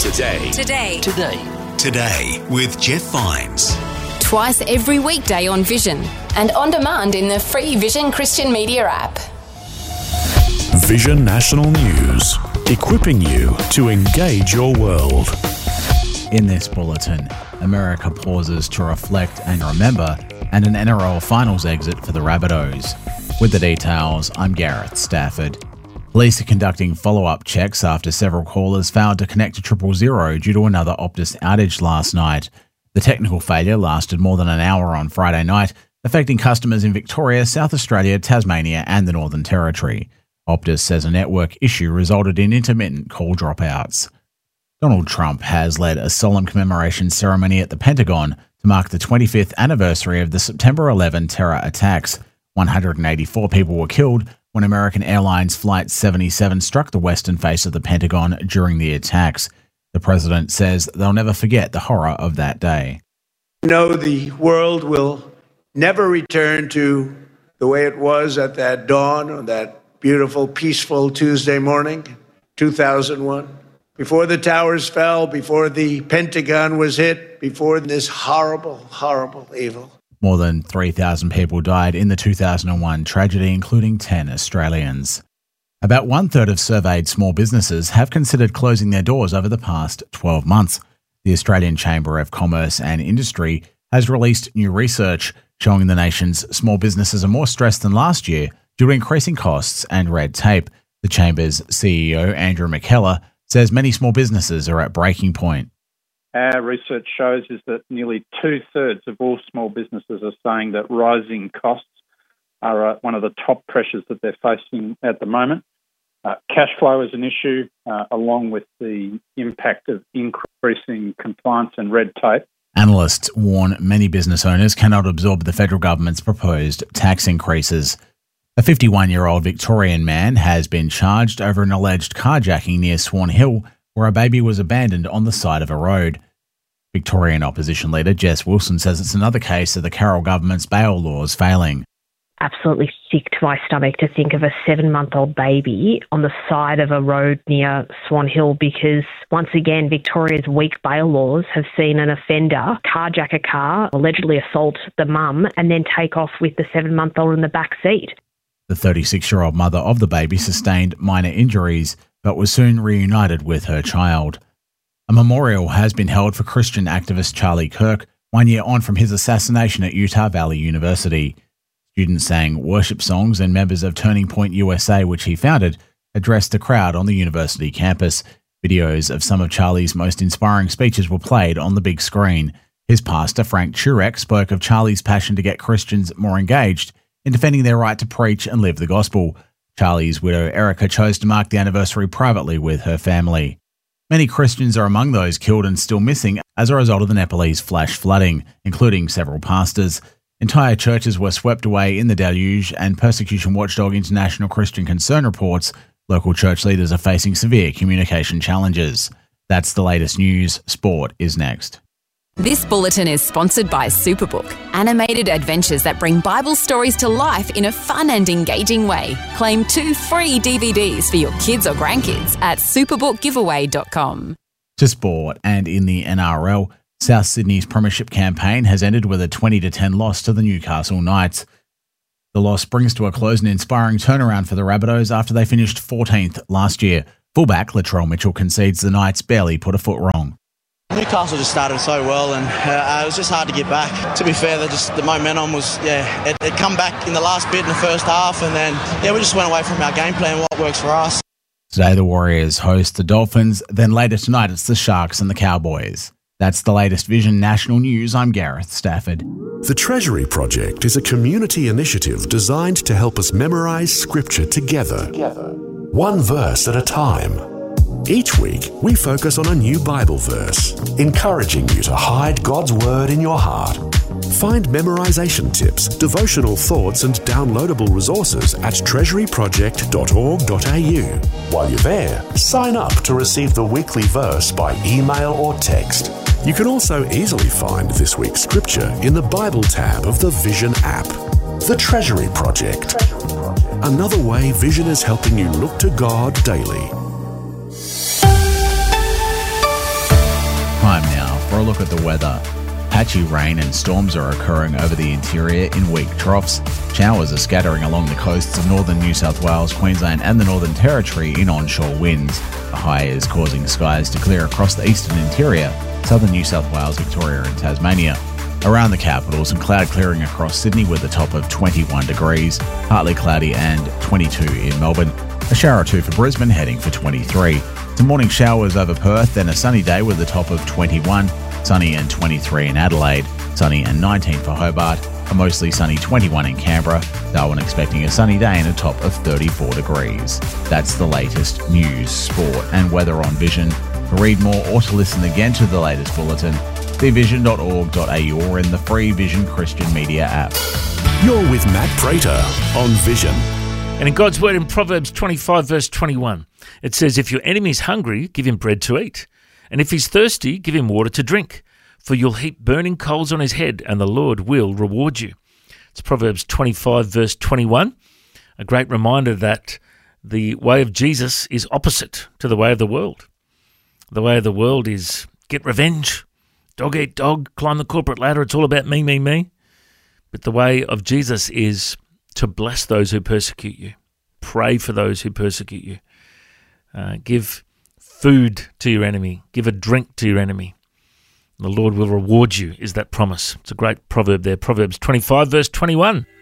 Today with Jeff Vines. Twice every weekday on Vision and on demand in the free Vision Christian Media app. Vision National News, equipping you to engage your world. In this bulletin, America pauses to reflect and remember, and an NRL finals exit for the Rabbitohs. With the details, I'm Gareth Stafford. Police are conducting follow-up checks after several callers failed to connect to 000 due to another Optus outage last night. The technical failure lasted more than an hour on Friday night, affecting customers in Victoria, South Australia, Tasmania and the Northern Territory. Optus says a network issue resulted in intermittent call dropouts. Donald Trump has led a solemn commemoration ceremony at the Pentagon to mark the 25th anniversary of the September 11 terror attacks. 184 people were killed when American Airlines Flight 77 struck the western face of the Pentagon during the attacks. The president says they'll never forget the horror of that day. The world will never return to the way it was at that dawn on that beautiful, peaceful Tuesday morning, 2001. Before the towers fell, before the Pentagon was hit, before this horrible, horrible evil. More than 3,000 people died in the 2001 tragedy, including 10 Australians. About one-third of surveyed small businesses have considered closing their doors over the past 12 months. The Australian Chamber of Commerce and Industry has released new research showing the nation's small businesses are more stressed than last year due to increasing costs and red tape. The Chamber's CEO, Andrew McKellar, says many small businesses are at breaking point. Our research shows is that nearly 2/3 of all small businesses are saying that rising costs are one of the top pressures that they're facing at the moment. Cash flow is an issue, along with the impact of increasing compliance and red tape. Analysts warn many business owners cannot absorb the federal government's proposed tax increases. A 51-year-old Victorian man has been charged over an alleged carjacking near Swan Hill, where a baby was abandoned on the side of a road. Victorian opposition leader Jess Wilson says it's another case of the Carroll government's bail laws failing. Absolutely sick to my stomach to think of a 7-month-old baby on the side of a road near Swan Hill, because once again, Victoria's weak bail laws have seen an offender carjack a car, allegedly assault the mum, and then take off with the 7-month-old in the back seat. The 36-year-old mother of the baby sustained minor injuries, but was soon reunited with her child. A memorial has been held for Christian activist Charlie Kirk, 1 year on from his assassination at Utah Valley University. Students sang worship songs, and members of Turning Point USA, which he founded, addressed the crowd on the university campus. Videos of some of Charlie's most inspiring speeches were played on the big screen. His pastor, Frank Turek, spoke of Charlie's passion to get Christians more engaged in defending their right to preach and live the gospel. Charlie's widow, Erica, chose to mark the anniversary privately with her family. Many Christians are among those killed and still missing as a result of the Nepalese flash flooding, including several pastors. Entire churches were swept away in the deluge, and persecution watchdog International Christian Concern reports local church leaders are facing severe communication challenges. That's the latest news. Sport is next. This bulletin is sponsored by Superbook, animated adventures that bring Bible stories to life in a fun and engaging way. Claim 2 free DVDs for your kids or grandkids at superbookgiveaway.com. To sport, and in the NRL, South Sydney's premiership campaign has ended with a 20-10 loss to the Newcastle Knights. The loss brings to a close an inspiring turnaround for the Rabbitohs after they finished 14th last year. Fullback Latrell Mitchell concedes the Knights barely put a foot wrong. Newcastle just started so well, and it was just hard to get back. To be fair, the momentum was, it come back in the last bit in the first half, and then, we just went away from our game plan, what works for us. Today, the Warriors host the Dolphins. Then later tonight, it's the Sharks and the Cowboys. That's the latest Vision National News. I'm Gareth Stafford. The Treasury Project is a community initiative designed to help us memorize Scripture together, one verse at a time. Each week, we focus on a new Bible verse, encouraging you to hide God's Word in your heart. Find memorization tips, devotional thoughts, and downloadable resources at treasuryproject.org.au. While you're there, sign up to receive the weekly verse by email or text. You can also easily find this week's scripture in the Bible tab of the Vision app. The Treasury Project. Another way Vision is helping you look to God daily. look at the weather. Patchy rain and storms are occurring over the interior in weak troughs. Showers are scattering along the coasts of northern New South Wales, Queensland and the Northern Territory in onshore winds. A high is causing skies to clear across the eastern interior, southern New South Wales, Victoria and Tasmania. Around the capital, some cloud clearing across Sydney with a top of 21 degrees, partly cloudy and 22 in Melbourne. A shower or two for Brisbane, heading for 23. Some morning showers over Perth, then a sunny day with a top of 21. Sunny and 23 in Adelaide, sunny and 19 for Hobart, a mostly sunny 21 in Canberra, Darwin expecting a sunny day and a top of 34 degrees. That's the latest news, sport and weather on Vision. To read more or to listen again to the latest bulletin, see vision.org.au or in the free Vision Christian Media app. You're with Matt Prater on Vision. And in God's word in Proverbs 25 verse 21, it says, "If your enemy is hungry, give him bread to eat. And if he's thirsty, give him water to drink. For you'll heap burning coals on his head, and the Lord will reward you." It's Proverbs 25 verse 21, a great reminder that the way of Jesus is opposite to the way of the world. The way of the world is get revenge, dog eat dog, climb the corporate ladder, it's all about me, me, me. But the way of Jesus is to bless those who persecute you, pray for those who persecute you, give food to your enemy, give a drink to your enemy. The Lord will reward you, is that promise. It's a great proverb there, Proverbs 25 verse 21.